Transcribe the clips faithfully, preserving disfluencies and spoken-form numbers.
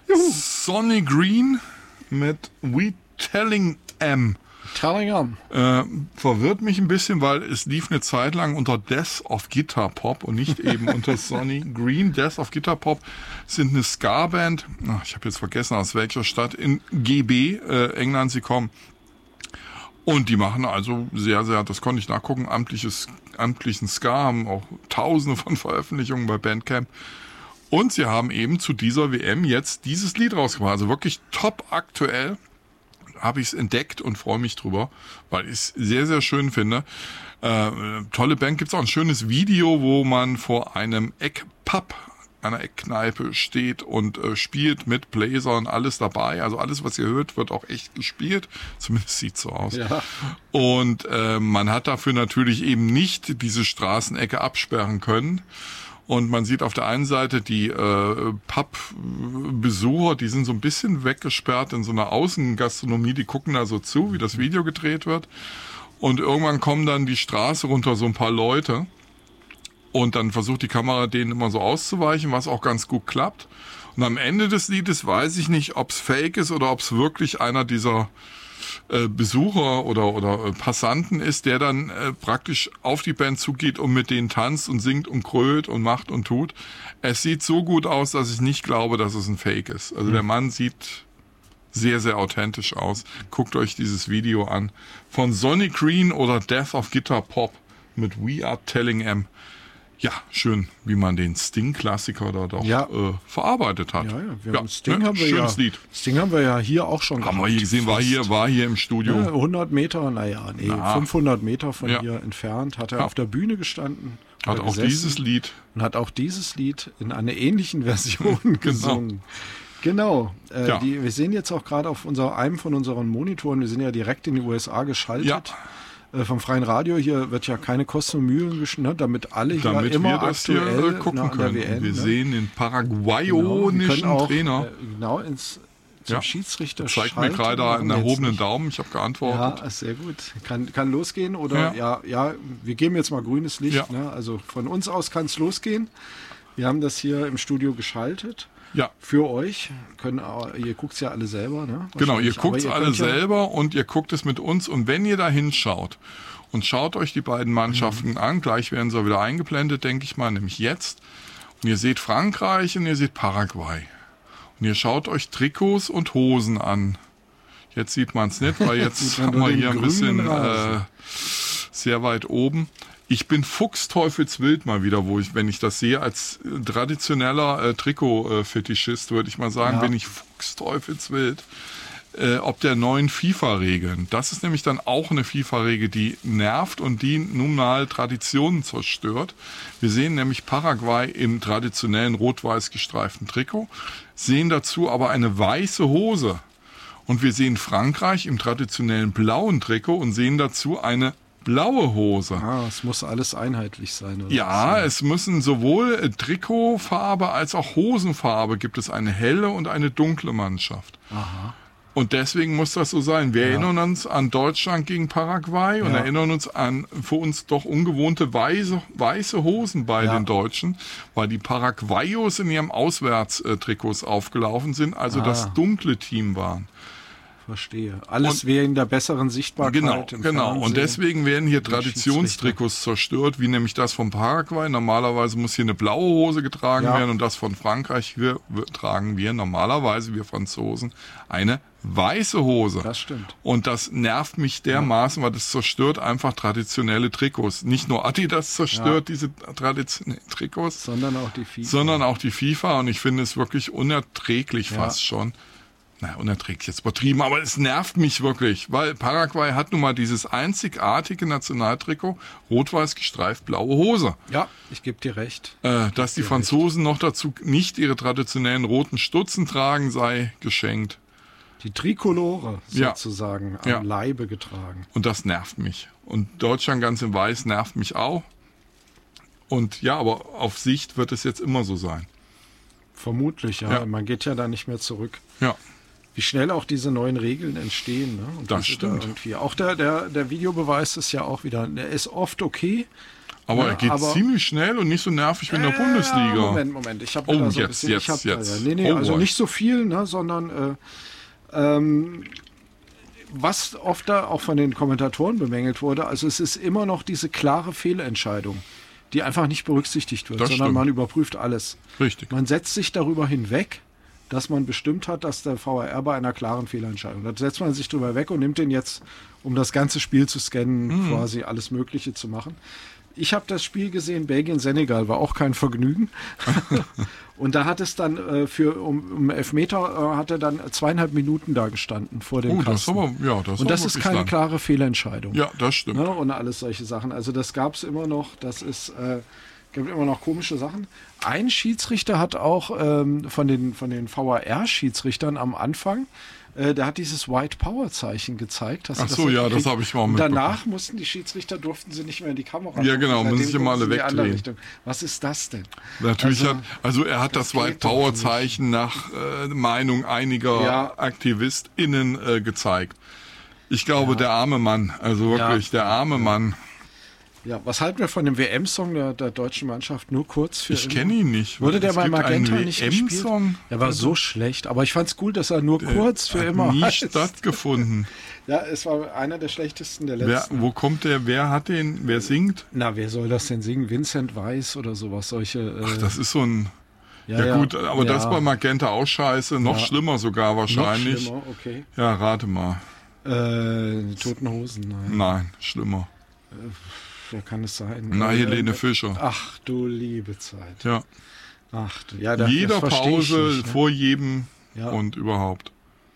Juhu. Sonny Green mit We Telling Em. Telling Em. Äh, verwirrt mich ein bisschen, weil es lief eine Zeit lang unter Death of Guitar Pop und nicht eben unter Sonny Green. Death of Guitar Pop sind eine Ska-Band, ach, ich habe jetzt vergessen aus welcher Stadt, in G B, äh, England sie kommen. Und die machen also sehr, sehr, das konnte ich nachgucken, amtliches, amtlichen Ska, haben auch tausende von Veröffentlichungen bei Bandcamp. Und sie haben eben zu dieser W M jetzt dieses Lied rausgebracht, also wirklich top aktuell. Habe ich es entdeckt und freue mich drüber, weil ich es sehr, sehr schön finde. Äh, tolle Band. Gibt es auch ein schönes Video, wo man vor einem Eckpub, einer Eckkneipe steht und äh, spielt mit Bläsern, alles dabei. Also alles, was ihr hört, wird auch echt gespielt. Zumindest sieht so aus. Ja. Und äh, man hat dafür natürlich eben nicht diese Straßenecke absperren können. Und man sieht auf der einen Seite die äh, Pub-Besucher, die sind so ein bisschen weggesperrt in so einer Außengastronomie, die gucken da so zu, wie das Video gedreht wird. Und irgendwann kommen dann die Straße runter so ein paar Leute. Und dann versucht die Kamera denen immer so auszuweichen, was auch ganz gut klappt. Und am Ende des Liedes weiß ich nicht, ob es fake ist oder ob es wirklich einer dieser äh, Besucher oder oder äh, Passanten ist, der dann äh, praktisch auf die Band zugeht und mit denen tanzt und singt und krölt und macht und tut. Es sieht so gut aus, dass ich nicht glaube, dass es ein Fake ist. Also mhm. der Mann sieht sehr, sehr authentisch aus. Guckt euch dieses Video an. Von Sonny Green oder Death of Guitar Pop mit We Are Telling Em. Ja, schön, wie man den Sting-Klassiker da doch ja. äh, verarbeitet hat. Ja, ja, wir ja haben Sting, ne? haben wir Schönes ja, Lied. Sting haben wir ja hier auch schon Haben gehabt. wir hier gesehen, war hier, war hier im Studio. Ja, hundert Meter, naja, nee, Na. fünfhundert Meter von Ja. hier entfernt, hat er Ja. auf der Bühne gestanden. Hat oder auch gesessen dieses Lied. Und hat auch dieses Lied in einer ähnlichen Version gesungen. Genau. Äh, Ja. die, wir sehen jetzt auch gerade auf unser, einem von unseren Monitoren, wir sind ja direkt in die U S A geschaltet. Ja. Äh, vom Freien Radio, hier wird ja keine Kosten und Mühen geschnitten, ne, damit alle hier Damit immer wir das aktuell hier äh, gucken na, an der können. W M. wir ne? sehen den Genau, wir paraguayonischen können auch, Trainer. Äh, genau ins zum Ja. Schiedsrichter Zeigt mir schalten. gerade einen Jetzt erhobenen nicht. Daumen. Ich habe geantwortet. Ja, sehr gut. Kann, kann losgehen oder ja. ja, ja, wir geben jetzt mal grünes Licht. Ja. Ne? Also von uns aus kann es losgehen. Wir haben das hier im Studio geschaltet. Ja. Für euch. Können, ihr guckt es ja alle selber. Ne? Genau, ihr Wahrscheinlich. guckt es Aber ihr alle könnt ja- selber und ihr guckt es mit uns. Und wenn ihr da hinschaut und schaut euch die beiden Mannschaften Mhm. an, gleich werden sie wieder eingeblendet, denke ich mal, nämlich jetzt. Und ihr seht Frankreich und ihr seht Paraguay. Und ihr schaut euch Trikots und Hosen an. Jetzt sieht man es nicht, weil jetzt Sieht man haben nur wir den hier ein grünen bisschen äh, Rasen. sehr weit oben. Ich bin fuchsteufelswild mal wieder, wo ich, wenn ich das sehe, als äh, traditioneller äh, Trikot-Fetischist, würde ich mal sagen, Ja. bin ich fuchsteufelswild. Äh, ob der neuen FIFA-Regeln. Das ist nämlich dann auch eine FIFA-Regel, die nervt und die nun mal Traditionen zerstört. Wir sehen nämlich Paraguay im traditionellen rot-weiß gestreiften Trikot, sehen dazu aber eine weiße Hose. Und wir sehen Frankreich im traditionellen blauen Trikot und sehen dazu eine blaue Hose. Ah, es muss alles einheitlich sein. Oder Ja, was? es müssen sowohl äh, Trikotfarbe als auch Hosenfarbe gibt es eine helle und eine dunkle Mannschaft. Aha. Und deswegen muss das so sein. Wir Ja. erinnern uns an Deutschland gegen Paraguay und Ja. erinnern uns an für uns doch ungewohnte weiße, weiße Hosen bei Ja. den Deutschen, weil die Paraguayos in ihrem Auswärtstrikots aufgelaufen sind, also Ah. das dunkle Team waren. Verstehe. Alles Und- wegen der besseren Sichtbarkeit. Genau, im genau. Fernsehen. Und deswegen werden hier Den Traditionstrikots zerstört, wie nämlich das von Paraguay. Normalerweise muss hier eine blaue Hose getragen Ja. werden und das von Frankreich wir, wir, tragen wir normalerweise, wir Franzosen, eine weiße Hose. Das stimmt. Und das nervt mich dermaßen, weil das zerstört einfach traditionelle Trikots. Nicht nur Adidas zerstört diese traditionellen Trikots, Sondern auch die FIFA. sondern auch die FIFA. Und ich finde es wirklich unerträglich Ja. fast schon. Naja, unerträglich jetzt übertrieben, aber es nervt mich wirklich, weil Paraguay hat nun mal dieses einzigartige Nationaltrikot, rot-weiß gestreift, blaue Hose. Ja, ich gebe dir recht. Äh, dass die dir Franzosen noch dazu nicht ihre traditionellen roten Stutzen tragen, sei geschenkt. Die Trikolore Ja. sozusagen am Ja. Leibe getragen. Und das nervt mich. Und Deutschland ganz in weiß nervt mich auch. Und ja, aber auf Sicht wird es jetzt immer so sein. Vermutlich, ja. Ja. Man geht ja da nicht mehr zurück. Ja. Wie schnell auch diese neuen Regeln entstehen. Ne? Und Das diese stimmt. Da irgendwie. Auch der, der, der Videobeweis ist ja auch wieder, der ist oft okay, Aber Ja, er geht aber- ziemlich schnell und nicht so nervig wie in der Bundesliga. Ja, Moment, Moment. Ich habe Oh, da so ein jetzt, bisschen. ich jetzt, hab, jetzt. Ja, nee, nee, Oh, also boy. nicht so viel, ne, sondern äh, ähm, was oft da auch von den Kommentatoren bemängelt wurde, also es ist immer noch diese klare Fehlentscheidung, die einfach nicht berücksichtigt wird, Das sondern stimmt. man überprüft alles. Richtig. Man setzt sich darüber hinweg, dass man bestimmt hat, dass der V A R bei einer klaren Fehlentscheidung. Da setzt man sich drüber weg und nimmt den jetzt, um das ganze Spiel zu scannen, Mhm. quasi alles Mögliche zu machen. Ich habe das Spiel gesehen, Belgien-Senegal, war auch kein Vergnügen. Und da hat es dann äh, für um, um Elfmeter äh, hat er dann zweieinhalb Minuten da gestanden vor dem Oh, das ist Kasten. aber, ja, das ist und das aber ist wirklich keine lang. klare Fehlentscheidung. Ja, das stimmt. Ne? Und alles solche Sachen. Also das gab es immer noch. Das ist äh, gibt immer noch komische Sachen. Ein Schiedsrichter hat auch ähm, von den von den V A R-Schiedsrichtern am Anfang, äh, der hat dieses White Power Zeichen gezeigt. Hast du Ach so, ja, mitgekriegt? das habe ich mal Und mitbekommen. danach mussten die Schiedsrichter, durften sie nicht mehr in die Kamera. Ja, gucken. genau, müssen Seitdem sich immer alle gucken sie in die andere wegdrehen. Richtung. Was ist das denn? Natürlich Also, hat, also er hat das, das White geht doch Power nicht. Zeichen nach äh, Meinung einiger Ja. AktivistInnen äh, gezeigt. Ich glaube, der arme Mann, also wirklich, Ja. der arme Mann. Ja, was halten wir von dem W M-Song der, der deutschen Mannschaft? Nur kurz für Ich immer? kenne ihn nicht. Wurde der Es bei gibt Magenta einen nicht gespielt? W M-Song? Der war so schlecht, aber ich fand's cool, dass er nur kurz für Hat immer nie heißt. stattgefunden. Ja, es war einer der schlechtesten der Wer, letzten. wo kommt der, wer hat den, wer singt? Na, wer soll das denn singen? Vincent Weiss oder sowas, solche. Äh, Ach, das ist so ein, ja, ja, gut, aber ja, das ist bei Magenta auch scheiße, noch Ja. schlimmer sogar noch wahrscheinlich. schlimmer, okay. Ja, rate mal. Äh, Toten Hosen, nein. Nein, schlimmer. Wer kann es sein? Na, Äh, Helene äh, Fischer. Ach du liebe Zeit. Ja. Ach du, ja, das, Jeder das versteh ich Pause nicht, ne? vor jedem Ja. und überhaupt.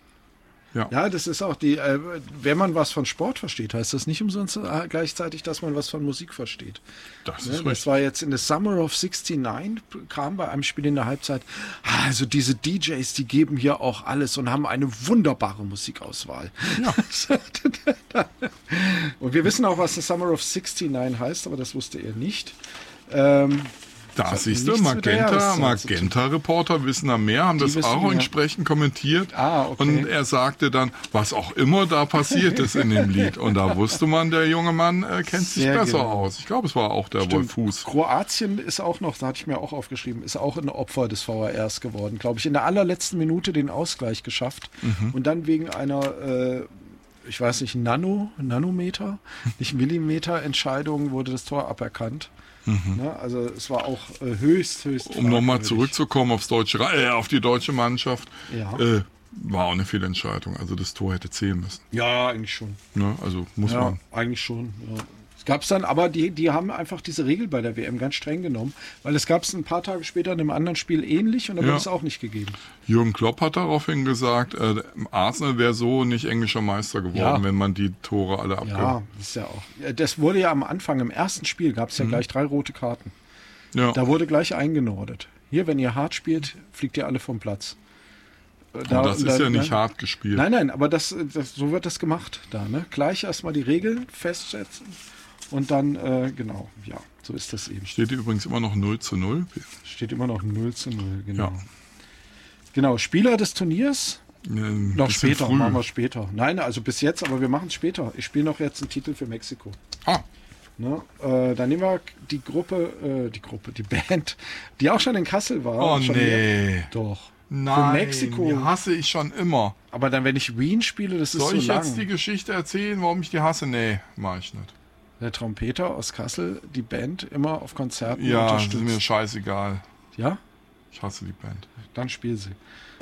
Ja, das ist auch die, äh, wenn man was von Sport versteht, heißt das nicht umsonst äh, gleichzeitig, dass man was von Musik versteht. Das Ne? ist Das richtig. war jetzt in the Summer of sixty-nine, kam bei einem Spiel in der Halbzeit, "Ah, also diese D Js, die geben hier auch alles und haben eine wunderbare Musikauswahl. Ja. Und wir wissen auch, was the Summer of sixty-nine heißt, aber das wusste er nicht. Ähm, Da hat siehst du, nichts mit der Magenta, Jahreszeit zu tun. Magenta-Reporter wissen da mehr, haben das wissen auch mehr. entsprechend kommentiert. Ah, okay. Und er sagte dann, was auch immer da passiert ist in dem Lied. Und da wusste man, der junge Mann äh, kennt sich Sehr besser genau. aus. Ich glaube, es war auch der Stimmt. Wolf Fuß. Kroatien ist auch noch, da hatte ich mir auch aufgeschrieben, ist auch ein Opfer des V A Rs geworden, glaube ich. In der allerletzten Minute den Ausgleich geschafft Mhm. und dann wegen einer, äh, ich weiß nicht, Nano, Nanometer, nicht Millimeter Entscheidung wurde das Tor aberkannt. Ne? Also es war auch äh, höchst, höchst Mhm. Um nochmal fragwürdig. zurückzukommen aufs deutsche, Ra- äh, auf die deutsche Mannschaft, Ja. äh, war auch eine Fehlentscheidung. Also das Tor hätte zählen müssen. Ja, eigentlich schon. Ne? Also muss Ja, man. eigentlich schon. Ja. Es gab es dann, aber die, die haben einfach diese Regel bei der W M ganz streng genommen, weil es gab es ein paar Tage später in einem anderen Spiel ähnlich und da Ja. wurde es auch nicht gegeben. Jürgen Klopp hat daraufhin gesagt, äh, Arsenal wäre so nicht englischer Meister geworden, Ja. wenn man die Tore alle abgab. Ja, das ist ja auch. Ja, das wurde ja am Anfang, im ersten Spiel gab es ja gleich drei rote Karten. Ja. Da wurde gleich eingenordet. Hier, wenn ihr hart spielt, fliegt ihr alle vom Platz. Äh, Da, Und das ist da- ja nicht nein, hart gespielt. Nein, nein, aber das, das, so wird das gemacht da. Ne? Gleich erstmal die Regeln festsetzen und dann, äh, genau, ja, so ist das eben. Steht hier übrigens immer noch null zu null. Steht immer noch null zu null, genau. Ja. Genau, Spieler des Turniers, Ähm, noch bisschen später, früh. machen wir später. Nein, also bis jetzt, aber wir machen es später. Ich spiele noch jetzt einen Titel für Mexiko. Ah, Ne? Äh, dann nehmen wir die Gruppe, äh, die Gruppe, die Band, die auch schon in Kassel war. oh schon nee. Doch. Nein, Für Mexiko. die hasse ich schon immer. Aber dann, wenn ich Wien spiele, das ist Soll so ich lang. jetzt die Geschichte erzählen, warum ich die hasse? Nee, mach ich nicht. Der Trompeter aus Kassel, die Band immer auf Konzerten Ja, ist unterstützt. mir scheißegal. Ja, Ich hasse die Band. dann spiel sie.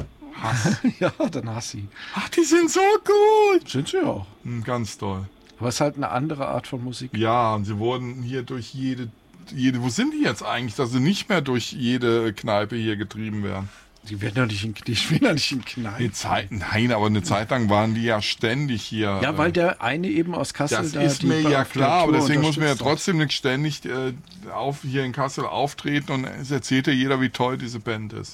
Hass. Ja, dann hass sie. Ach, die sind so gut. Sind sie auch. Hm, Ganz toll. Aber es ist halt eine andere Art von Musik. Ja, und sie wurden hier durch jede, jede, wo sind die jetzt eigentlich, dass sie nicht mehr durch jede Kneipe hier getrieben werden? Die werden doch nicht in, die spielen doch nicht in Eine Kneipen. Zeit, nein, aber eine Zeit lang waren die ja ständig hier. Ja, weil der eine eben aus Kassel Das da ist die mir auf ja der klar, aber Tour deswegen muss man ja unterstützt hat. trotzdem nicht ständig äh, auf, hier in Kassel auftreten und es erzählt ja jeder, wie toll diese Band ist.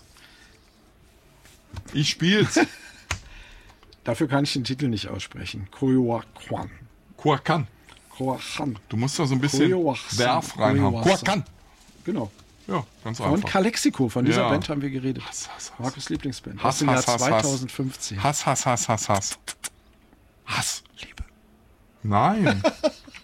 Ich spiel's. Dafür kann ich den Titel nicht aussprechen. Koyoakwan. Kuakan. Koachan. Du musst da so ein bisschen Koyoachsan. Werf reinhaben. Koyoachsan. Kuakan. Genau. Ja, ganz Von einfach. Kalexiko, von dieser Ja. Band haben wir geredet. Hass, Hass, Hass. Markus Lieblingsband. Hass, aus dem Jahr Hass, Hass, Hass. zweitausendfünfzehn. Hass, Hass, Hass, Hass, Hass. Hass. Liebe. Nein.